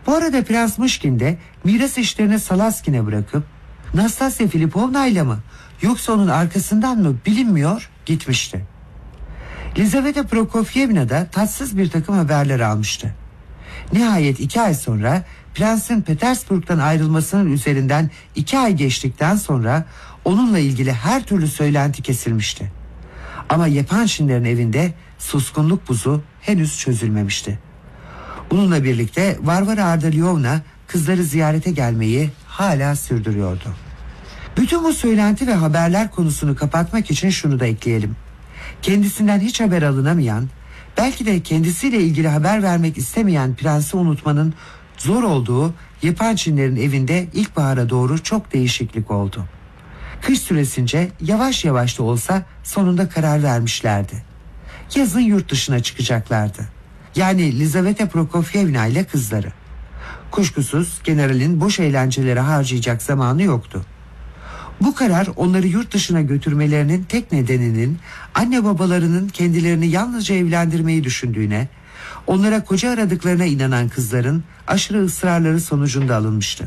Bu arada Prens Mışkin de miras işlerini Salaskin'e bırakıp Nastasya Filipovna ile mi yoksa onun arkasından mı bilinmiyor gitmişti. Lizaveta Prokofyevna da tatsız bir takım haberler almıştı. Nihayet 2 ay sonra Prens'in Petersburg'dan ayrılmasının üzerinden 2 ay geçtikten sonra onunla ilgili her türlü söylenti kesilmişti. Ama Yepanşinlerin evinde suskunluk buzu henüz çözülmemişti. Bununla birlikte Varvara Ardalyovna kızları ziyarete gelmeyi hala sürdürüyordu. Bütün bu söylenti ve haberler konusunu kapatmak için şunu da ekleyelim. Kendisinden hiç haber alınamayan, belki de kendisiyle ilgili haber vermek istemeyen prensi unutmanın zor olduğu Yepançinlerin evinde ilkbahara doğru çok değişiklik oldu. Kış süresince yavaş yavaş da olsa sonunda karar vermişlerdi. Yazın yurt dışına çıkacaklardı. Yani Lizaveta Prokofyevna ile kızları. Kuşkusuz generalin boş eğlencelere harcayacak zamanı yoktu. Bu karar onları yurt dışına götürmelerinin tek nedeninin anne babalarının kendilerini yalnızca evlendirmeyi düşündüğüne, onlara koca aradıklarına inanan kızların aşırı ısrarları sonucunda alınmıştı.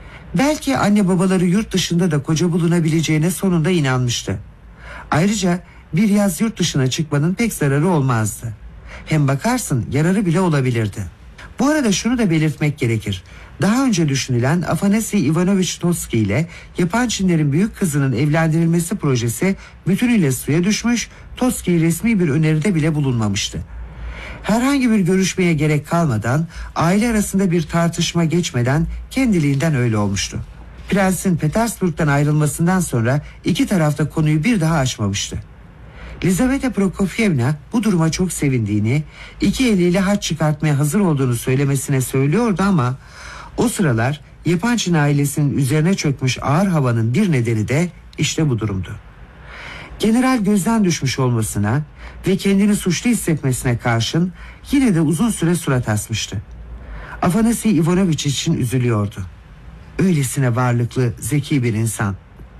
Belki anne babaları yurt dışında da koca bulunabileceğine sonunda inanmıştı. Ayrıca bir yaz yurt dışına çıkmanın pek zararı olmazdı. Hem bakarsın yararı bile olabilirdi. Bu arada şunu da belirtmek gerekir. Daha önce düşünülen Afanasy Ivanovich Toski ile Yepançinlerin büyük kızının evlendirilmesi projesi bütünüyle suya düşmüş, Toski resmi bir öneride bile bulunmamıştı. Herhangi bir görüşmeye gerek kalmadan, aile arasında bir tartışma geçmeden kendiliğinden öyle olmuştu. Prensin Petersburg'dan ayrılmasından sonra iki tarafta konuyu bir daha açmamıştı. Lizaveta Prokofyevna bu duruma çok sevindiğini, iki eliyle haç çıkartmaya hazır olduğunu söylemesine söylüyordu ama o sıralar Yepançin ailesinin üzerine çökmüş ağır havanın bir nedeni de işte bu durumdu. General gözden düşmüş olmasına ve kendini suçlu hissetmesine karşın yine de uzun süre surat asmıştı. Afanasy Ivanovich için üzülüyordu. Öylesine varlıklı, zeki bir insan.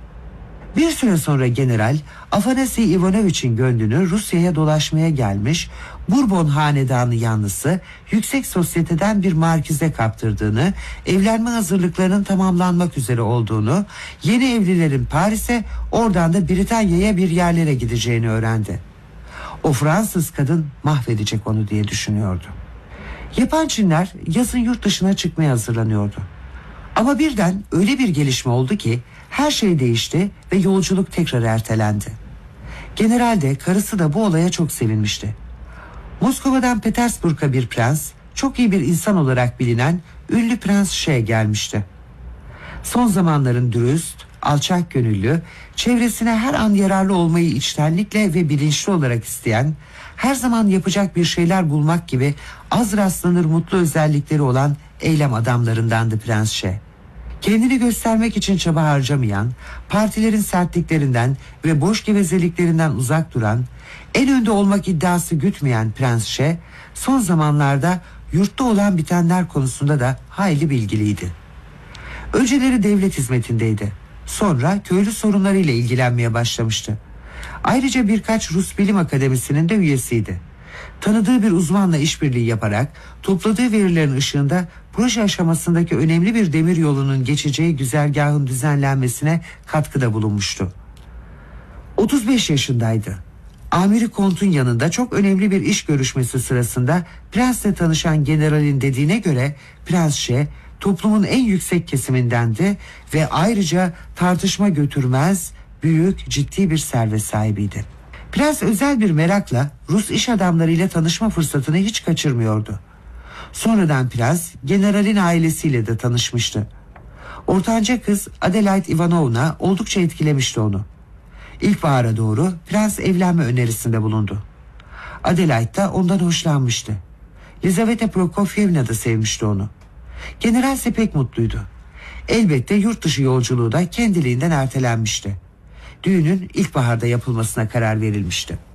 Bir süre sonra general Afanasy Ivanovich'in gönlünü Rusya'ya dolaşmaya gelmiş, Bourbon hanedanı yanlısı yüksek sosyeteden bir markize kaptırdığını, evlenme hazırlıklarının tamamlanmak üzere olduğunu, yeni evlilerin Paris'e, oradan da Britanya'ya bir yerlere gideceğini öğrendi. O Fransız kadın mahvedecek onu diye düşünüyordu. Yepançinler yazın yurt dışına çıkmaya hazırlanıyordu. Ama birden öyle bir gelişme oldu ki her şey değişti ve yolculuk tekrar ertelendi. General de karısı da bu olaya çok sevinmişti. Moskova'dan Petersburg'a bir prens, çok iyi bir insan olarak bilinen ünlü Prens Ş gelmişti. Son zamanların dürüst, alçak gönüllü, çevresine her an yararlı olmayı içtenlikle ve bilinçli olarak isteyen, her zaman yapacak bir şeyler bulmak gibi az rastlanır mutlu özellikleri olan eylem adamlarındandı Prens Ş. Kendini göstermek için çaba harcamayan, partilerin sertliklerinden ve boş gevezeliklerinden uzak duran, en önde olmak iddiası gütmeyen Prens Ş, son zamanlarda yurtta olan bitenler konusunda da hayli bilgiliydi. Önceleri devlet hizmetindeydi. Sonra köylü sorunlarıyla ilgilenmeye başlamıştı. Ayrıca birkaç Rus bilim akademisinin de üyesiydi. Tanıdığı bir uzmanla işbirliği yaparak topladığı verilerin ışığında proje aşamasındaki önemli bir demir yolunun geçeceği güzergahın düzenlenmesine katkıda bulunmuştu. 35 yaşındaydı. Amiri Kont'un yanında çok önemli bir iş görüşmesi sırasında prensle tanışan generalin dediğine göre Prens Ş toplumun en yüksek kesimindendi ve ayrıca tartışma götürmez, büyük, ciddi bir servet sahibiydi. Prens özel bir merakla Rus iş adamlarıyla tanışma fırsatını hiç kaçırmıyordu. Sonradan prens generalin ailesiyle de tanışmıştı. Ortanca kız Adelaide Ivanovna oldukça etkilemişti onu. İlkbahara doğru prens evlenme önerisinde bulundu. Adelaide de ondan hoşlanmıştı. Lizaveta Prokofyevna da sevmişti onu. General ise pek mutluydu. Elbette yurt dışı yolculuğu da kendiliğinden ertelenmişti. Düğünün ilkbaharda yapılmasına karar verilmişti.